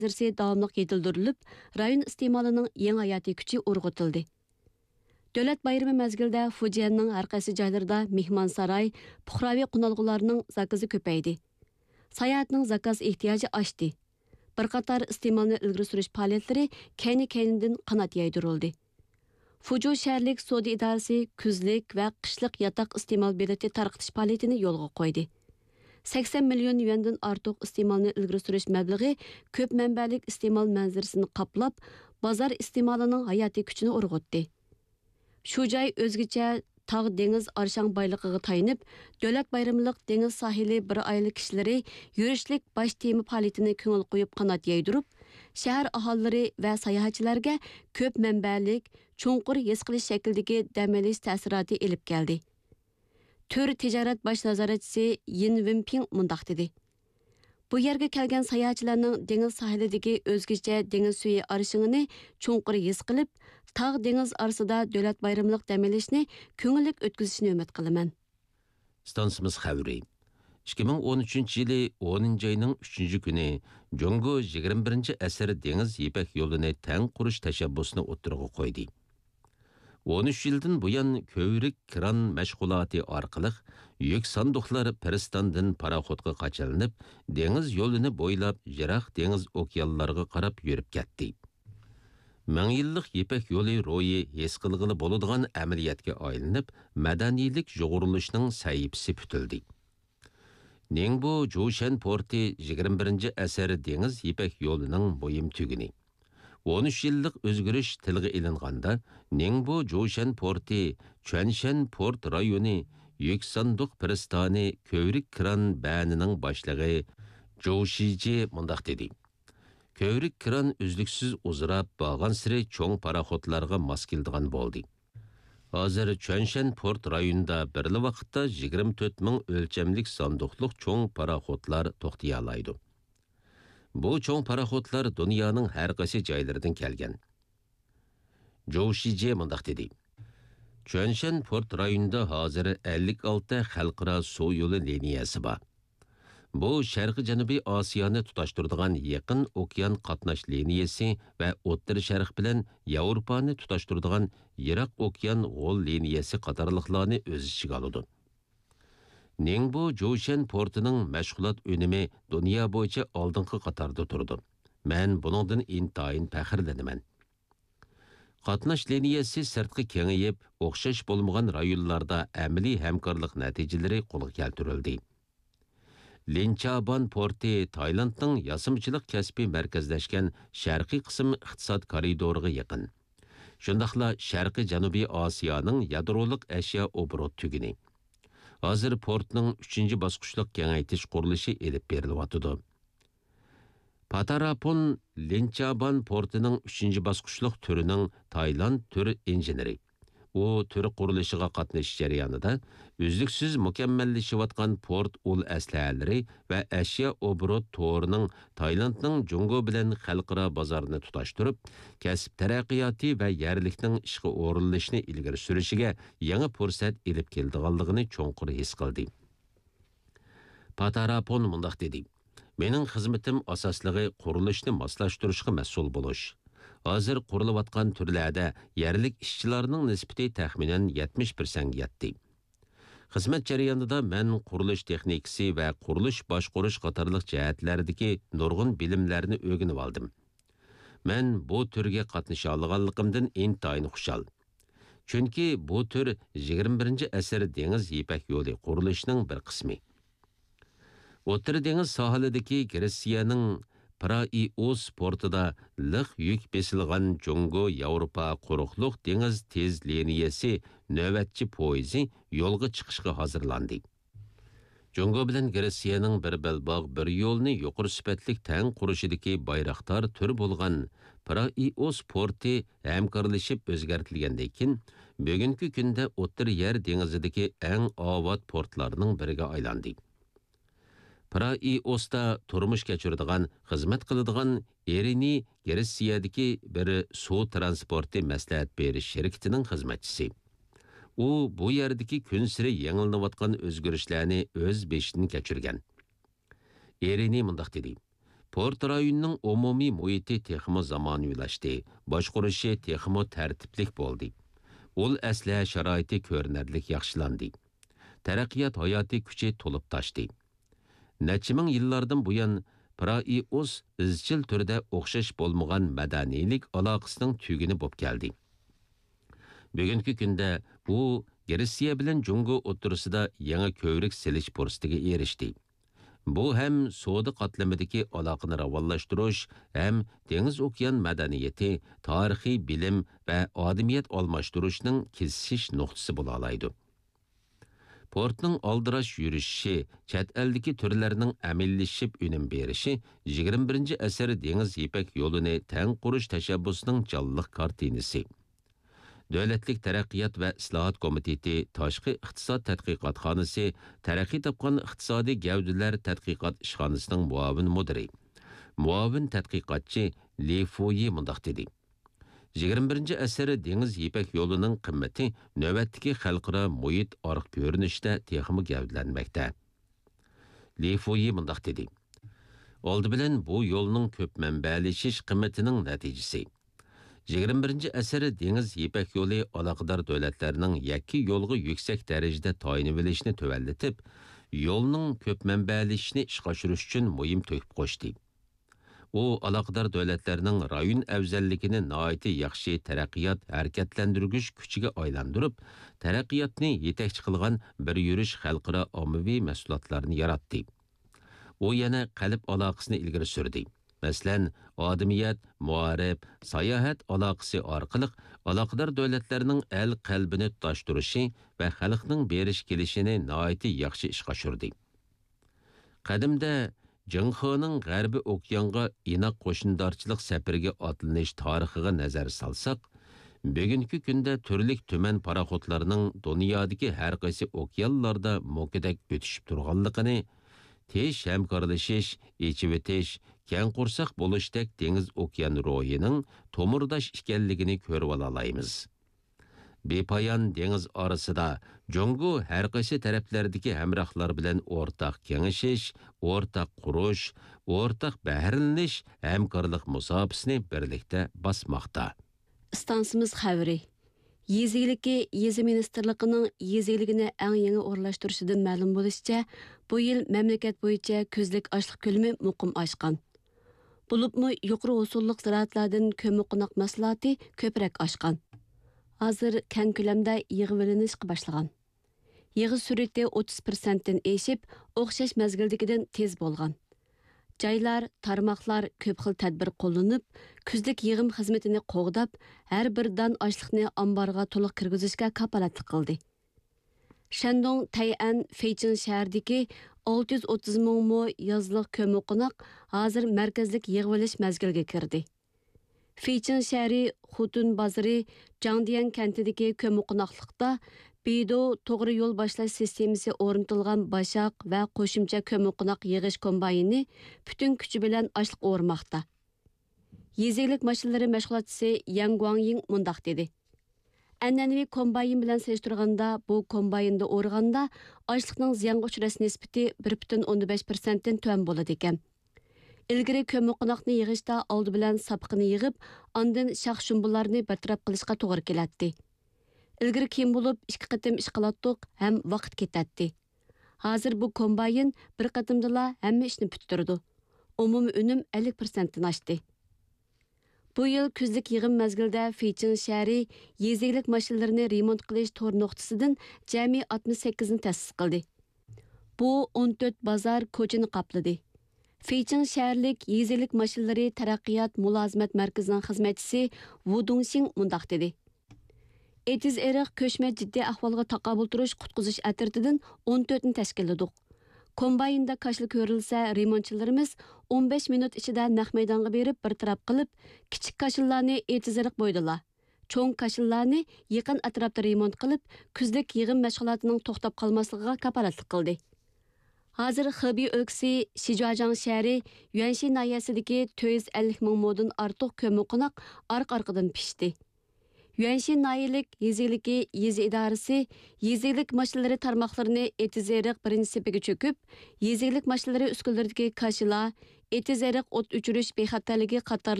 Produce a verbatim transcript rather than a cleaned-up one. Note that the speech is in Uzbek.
manzarasi davamlıq yetildirilib, rayon iste'molining yangi hayotiy kuchi urg'utildi. Davlat bayrami mezgilida Fujianning har qaysi joylarida mehmonsaroy, puhraviy qunalg'ularning zakazi ko'paydi. Sayohatning zakaz ehtiyoji oshdi. Bir qator iste'molni ilgari surish faoliyatlari kayni-kaynidan qanot yaydirildi. Fuju shaharlik savdo idorasi kuzlik va qishliq yotoq iste'mol bileti tarqitish faoliyatini yo'lga qo'ydi. sakson million yuandan ortiq iste'molni ilgari surish mablag'i ko'p manbalik iste'mol manzarasini qoplab, bozor iste'molining hayotiy kuchini urg'utdi. Shu joy o'zgacha tog' dengiz arshang boyligiga tayanib, davlat bayramlik dengiz sohili bir oylik kishilari yurishlik bosh tema faoliyatini ko'ngil qo'yib qanot yaydirib, shahar aholilari va sayohatchilarga ko'p manbalik, cho'nqur his qilish shaklidagi dam olish ta'siroti elib keldi. Tür tijorat bosh nazoratchisi Yin Wimping mundaq dedi. Bu yerga kelgan sayohatchilarning dengiz sohilidagi o'zgacha dengiz suvi arshingini cho'nqur his qilib, tog' dengiz orasida davlat bayramlik dam olishni ko'ngillik o'tkazishni umid qilaman. Stansimiz xavri. ikki ming o'n uchinchi yili o'ninchi oyning uchinchi kuni Jongo yigirma birinchi asr dengiz Ipak yo'lini tang qurish tashabbusini o'ttirg'a qo'ydi. o'n uch yildan buyon ko'vrik kran mashg'uloti orqali yuk sanduqlar Piristondan paraxodga qachilinib, dengiz yo'lini bo'ylab yiroq dengiz okeanlarga qarab yurib ketdi. Ming yillik Ipak yo'li ro'yi his qilg'ili bo'ladigan amaliyotga aylanib, madaniylik yo'g'rilishining sayipsi putildi. Ningbo Joushan porti yigirma birinchi asr dengiz Ipak yo'lining muhim tuguni. o'n uch yillik o'zgarish tilga ilinganda, Ningbo Joushan porti, Chuanshan port rayoni, yuk sanduq pristoni ko'vrik kran banining boshlig'i Joshiji mundaq dedi. Ko'vrik kran uzluksiz uzrab bağan siri cho'ng paraxodlarga mos keldigan bo'ldi. Hozir Chuanshan port rayonida birli vaqtda yigirma to'rt ming o'lchamlik sanduqliq cho'ng paraxodlar to'xtay oladi. Bu cho'ng paraxodlar dunyoning har qaysi joylaridan kelgan. Joshiji mundaq dedi. Chuanshan port rayonida hozir ellik olti xalqaro suv yo'li liniyasi bor. Bu Sharqi Janubiy Osiyoni tutashtiradigan yaqin okean qatnash liniyasi va O'rta Sharq bilan Yevropani tutashtiradigan yiroq okean g'ol liniyasi qatorliqlarni o'z ichiga oladi. Ningbo Joushan portining mashg'ulot unumi dunyo bo'yicha oldingi qatorda turdi. Men buningdan intayin faxrlanaman. Qatnash liniyasi sirtqi kengayib, o'xshash bo'lmagan rayonlarda amaliy hamkorlik natijalari qo'lga keltirildi. Linchaban porti Taylandning yasimchilik kasbi markazlashgan sharqiy qism iqtisod koridoriga yaqin. Shundaqla Sharqi Janubiy Osiyoning yadrolik ashyo obrot tuguni. Hozir portning uchinchi bosqichlik kengaytirish qurilishi elib berilyapti. Patarapon Linchaban portining uchinchi bosqichlik turining Tayland turi injeneri. U turi qurilishiga qatnashish jarayonida uzluksiz mukammallashayotgan port ul aslahalari va ashyo obrot to'rining Taylandning Jongo bilan xalqaro bozorini tutashtirib, kasb taraqqiyoti va yerlikning ishga o'rinlashini ilgari surishiga yangi fursat elib keldiganligini cho'nqur his qildi. Patarapon mundaq dedi. Mening xizmatim asosligi qurilishni moslashtirishga mas'ul bo'lish. Hozir qurilayotgan turlarda yerlik ishchilarning nisbati taxminan yetmish foiz yetdi. Xizmat jarayonida men qurilish texnikasi va qurilish boshqarish qatorliq jihatlardagi nurg'un bilimlarni o'rganib oldim. Men bu turga qatnasha olganligimdan intayin xushal. Chunki bu tur yigirma birinchi asr dengiz Ipak yo'li qurilishining bir qismi. O'rta dengiz sohilidagi Gretsiyaning Piraios portida liq yuk besilgan Jongo Yevropa quruqliq dengiz tez liniyasi navbatchi poyezi yo'lga chiqishga hozirlandi. Jongo bilan Gretsiyaning bir belbog' bir yo'lni yuqori sifatlik tang qurishidagi bayroqtar tur bo'lgan Piraios porti hamkorlashib o'zgartirilgandan keyin bugungi kunda O'rta yer dengizidagi eng obod portlarning biriga aylandi. Piraiosda turmush kechiradigan, xizmat qiladigan Erini Gretsiyadagi bir suv transporti maslahat berish shirkatining xizmatchisi. U bu yerdagi kun siri yangilanayotgan o'zgarishlarni o'z beshidan kechirgan. Erini mundaq dedi. Port rayonining umumiy muhiti texmo zamonaviylashdi, boshqurishi texmo tartiblik bo'ldi. Ul asliha sharoiti ko'rinarlik yaxshilandi. Taraqqiyot hayotiy kuchi to'lib toshdi. Necha ming yillardan buyon Praios izchil turda o'xshash bo'lmagan madaniylik aloqasining tuguni bo'lib keldi. Bugungi kunda u Gretsiya bilan Jungo o'rtasida yangi ko'vrik selish fursatiga erishdi. Bu ham savdo qatlamidagi aloqani rivojlantirish, ham dengiz okean madaniyati, tarixiy bilim va odamiyat almashtirishning kesishish nuqtasi bo'la oladi. Portning aldirash yurishi, chet eldagi turlarning amillashib unum berishi yigirma birinchi asr dengiz ipak yo'lini tang qurish tashabbusining jonliq kartinasi. Davlatlik taraqqiyot va islohot komiteti, Tashqi iqtisod tadqiqotxonasi, taraqqiy topgan iqtisodiy gavdalar tadqiqot ishxonasining muavin mudiri, muavin tadqiqotchi Li Fuyi mundaq dedi. yigirma birinchi asr dengiz ipak yo'lining qimmati navbatdagi xalqaro muhit orq ko'rinishda texmi gavdalanmoqda. Li Fuyi mundaq dedi. Oldi bilan bu yo'lning ko'p manbalashish qimmatining natijasi. yigirma birinchi asr dengiz ipak yo'li aloqador davlatlarning yakki yo'lga yuksak darajada tayinib olishni tuvallatib, yo'lning ko'p manbalashishni ishga oshirish uchun muhim to'kib qo'shdi. U aloqador davlatlarning rayon afzalligini nihoyat yaxshi taraqqiyot harakatlantirgich kuchiga aylantirib, taraqqiyotni yetakchi qilgan bir yurish xalqaro ommaviy mahsulotlarni yaratdi. U yana qalb aloqasini ilgari surdi. Masalan, odamiyat, muarif, sayohat aloqasi orqali aloqador davlatlarning el qalbini tutashtirishi va xalqning berish kelishini nihoyat yaxshi ishga oshirdi. Qadimda Jingxoning G'arbiy okeanga inoq qo'shindorchilik safariga otlanish tarixiga nazar solsak, bugungi kunda turli tuman paraxodlarning dunyodagi har qaysi okeanlarda mo'kidak o'tishib turganligini, tez hamkorlashish, ichib o'tish, keng qursoq bo'lishdek dengiz okean ro'yining to'murdash ekanligini ko'rib olaymiz. Bepoyon dengiz orasida Jungo har qaysi taraflardagi hamrohlar bilan o'rtaq kengashish, o'rtaq qurish, o'rtaq bahrlanish, hamkorlik musobaqasini birlikda bosmoqda. Stansimiz xabari. Yeziligi Yezi ministerligining yeziligini eng yangi o'rlashtirishidan ma'lum bo'lishicha, bu yil mamlakat bo'yicha ko'zlik ochliq ko'lami muqim oshgan. Bulubmu yuqori usulliq ziraatlardan ko'miqonoq mahsuloti ko'proq oshgan. Hozir keng ko'lamda yig'ib başlagan. Yig'i surati o'ttiz persentdan eshib, o'xshash mazgildikidan tez bo'lgan. Joylar, tarmoqlar ko'p xil tadbir qo'llanib, kuzlik yig'im xizmatini qo'g'dab, har bir dan ochliqni omborga to'liq kirgizishga kapolatlik qildi. Shandong, Tay'an, Feichin shahridagi olti yuz o'ttiz ming mo yozliq ko'miqonoq hozir markazlik yig'ilish mazgilga kirdi. Feichin shahri Xutun bozori Jangdian kentidagi ko'miqonoqlikda Bido to'g'ri yo'l boshlash sistemasi o'rnatilgan bashaq va qo'shimcha ko'miqonoq yig'ish kombayini butun kuchi bilan ochliq o'rmoqda. Yezilik mashinalari mashg'ulotchisi Yang Guangying mundaq dedi. An'anaviy kombayin bilan solishtirganda bu kombayinda o'rganda ochliqning ziyonga uchrash nisbati bir butun o'n besh persentdan tuan bo'ladi ekan. Ilgari ko'miqonoqni yig'ishda oldi bilan sapqini yig'ib, ondan shox shumbularni bartaraf qilishga to'g'ri keladi. Ilgari kim bo'lib ikki qatim ish qilatdiq, ham vaqt ketadi. Hozir bu kombayin bir qatimdala hamma ishni bitirdi. Umumiy unum ellik persentdan oshdi. Bu yil kuzlik yig'im mazgilida Feichin shahri yezilik mashinalarini remont qilish to'r nuqtasidan jami oltmish sakkiz ni ta'sis qildi. Bu o'n to'rt bozor ko'chani qopladi. Feichin shaharlik yezilik mashinalari taraqqiyot mulozimat markazining xizmatchisi Wu Dongxing mundaq dedi. Etiz eriq ko'chma jiddiy ahvolga taqabul turish qutqizish atritidan o'n to'rt ni tashkilladik. Kombayinda kashli ko'rilsa, remontchilarimiz o'n besh minut ichida naq maydonga berib bir taraf qilib, kichik kashillarni etiz eriq bo'ydilar. Cho'ng kashillarni yaqin atrofda remont qilib, kuzlik yig'im mashg'ulotining to'xtab qolmasligiga kapolatlik qildi. Hozir Xibey o'lkasi Shijuazhang shahri Yuanshi nahiyasidagi to'rt yuz ellik ming modan ortiq ko'miqonoq orq-orqadan pishdi. Yuanxi Nayilik Yeziliki Yezi İdarisi Yezilik maşinalari tarmoqlarini etizeriq birinchi sepiga cho'kib, Yezilik maşinalari uskunlaridagi kashila, etizeriq o't o'chirish bexatarligi qator